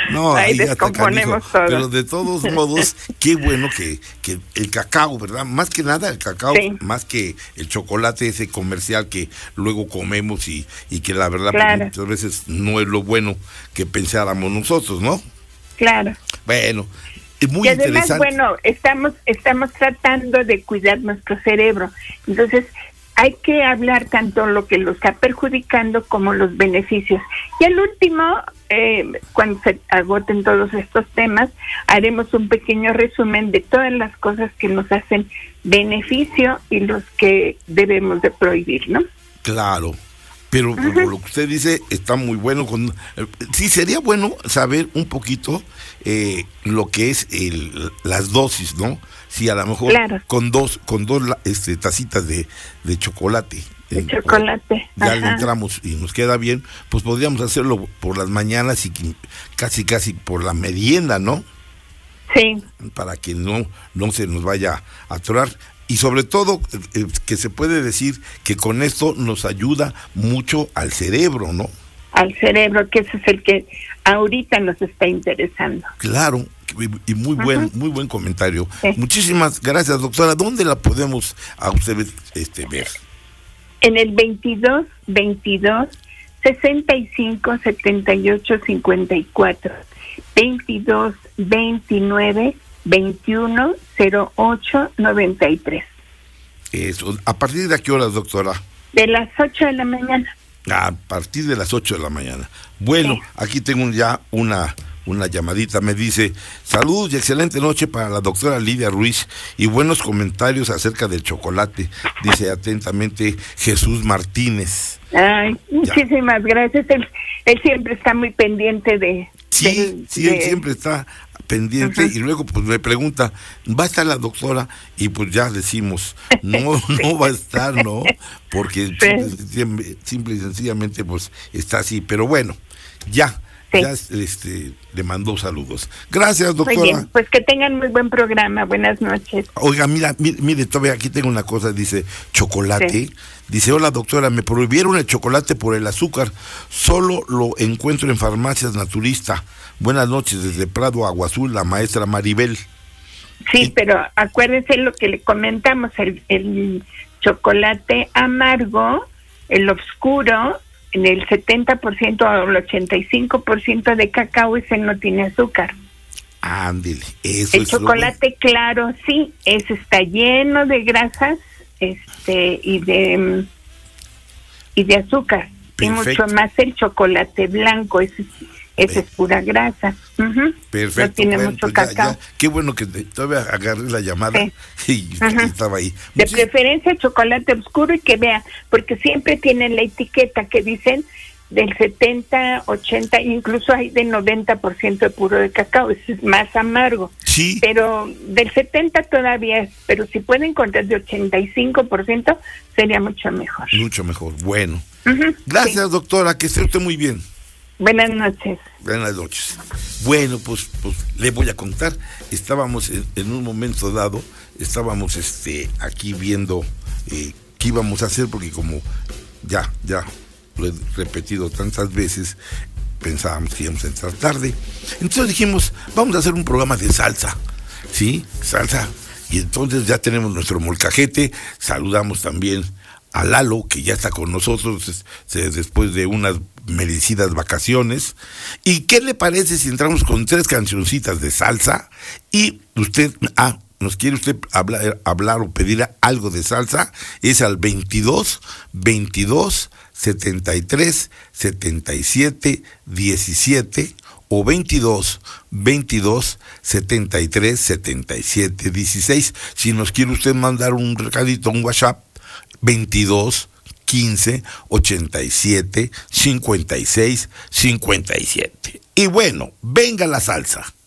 No, ahí ya está canijo. descomponemos todo. Pero de todos modos, qué bueno que el cacao, ¿verdad? Más que nada el cacao, Sí. más que el chocolate ese comercial que luego comemos y que la verdad Claro. pues, muchas veces no es lo bueno que pensáramos nosotros, ¿no? Claro. Bueno, es muy Y además, interesante. bueno, estamos tratando de cuidar nuestro cerebro. Entonces, hay que hablar tanto lo que lo está perjudicando como los beneficios. Y al último, cuando se agoten todos estos temas, haremos un pequeño resumen de todas las cosas que nos hacen beneficio y los que debemos de prohibir, ¿no? Claro, pero por lo que usted dice está muy bueno. Sí, sería bueno saber un poquito lo que es las dosis, ¿no? Si a lo mejor Claro. con dos tacitas de chocolate. De chocolate. Ya le Ajá. entramos y nos queda bien, pues podríamos hacerlo por las mañanas y casi por la merienda, ¿no? Sí, Para que no se nos vaya a atorar. Y sobre todo, que se puede decir que con esto nos ayuda mucho al cerebro, ¿no? al cerebro, que ese es el que ahorita nos está interesando. Claro, y muy buen comentario. Sí. Muchísimas gracias, doctora. ¿Dónde la podemos a ustedes ver? En el 22 65 78 54, 22 29 21 08 93. Eso. ¿A partir de qué horas, doctora? De las 8 de la mañana. A partir de las 8 de la mañana. Bueno, Sí. aquí tengo ya una llamadita. Me dice: saludos y excelente noche para la doctora Lidia Ruiz y buenos comentarios acerca del chocolate. Dice atentamente Jesús Martínez. Ay, muchísimas gracias. Él siempre está muy pendiente de... Sí, él siempre está pendiente. Y luego pues me pregunta: ¿va a estar la doctora? Y pues ya decimos, no va a estar, ¿no? Porque simple y sencillamente pues está así. Pero bueno, ya le mandó saludos. Gracias, doctora. Muy bien, pues que tengan muy buen programa. Buenas noches. Oiga, mire, todavía aquí tengo una cosa, dice chocolate. Sí. Dice: hola, doctora, me prohibieron el chocolate por el azúcar, solo lo encuentro en farmacias naturistas. Buenas noches, desde Prado, Agua Azul, la maestra Maribel. Sí, pero acuérdense lo que le comentamos, el chocolate amargo, el oscuro, en el 70% o el 85% de cacao, ese no tiene azúcar. Ándele, eso El es chocolate claro, sí, ese está lleno de grasas, y de azúcar. Perfecto. Y mucho más el chocolate blanco, ese es pura grasa. Perfecto. No tiene Bueno, mucho pues cacao. qué bueno que todavía agarré la llamada y estaba ahí. De preferencia chocolate oscuro, y que vea, porque siempre tienen la etiqueta que dicen del 70, 80, incluso hay de 90% de puro de cacao, ese es más amargo. Sí. Pero del 70 todavía es, pero si puede encontrar de 85% sería mucho mejor. Mucho mejor. Bueno. Gracias, doctora, que esté usted muy bien. Buenas noches. Buenas noches. Bueno, pues le voy a contar. Estábamos en un momento dado, estábamos aquí viendo qué íbamos a hacer, porque como ya lo he repetido tantas veces, pensábamos que íbamos a entrar tarde. Entonces dijimos, vamos a hacer un programa de salsa, ¿sí? Salsa. Y entonces ya tenemos nuestro molcajete. Saludamos también a Lalo, que ya está con nosotros después de unas merecidas vacaciones. ¿Y qué le parece si entramos con 3 cancioncitas de salsa? Y usted, ¿nos quiere usted hablar o pedir algo de salsa? Es al 22 73 77 17 o 22 73 77 16. Si nos quiere usted mandar un recadito, un WhatsApp, 22 15 87 56 57. Y bueno, venga la salsa.